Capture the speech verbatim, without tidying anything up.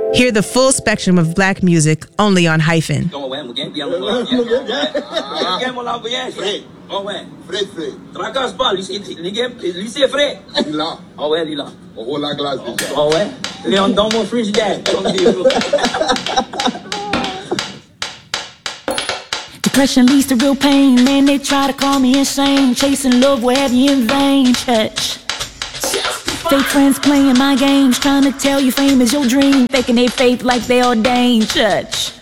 Hear the full spectrum of black music only on Hyphen. Oh ouais. Fred, Fred. Tracasse pas, lui c'est Fred. Lila. Oh ouais, Lila. On roule la glace déjà. Oh ouais. Léon dans mon frigidaire. Depression leads to real pain. Man, they try to call me insane. Chasing love will have you in vain. Church. Fake friends playing my games. Trying to tell you fame is your dream. Faking their faith like they ordained. Church.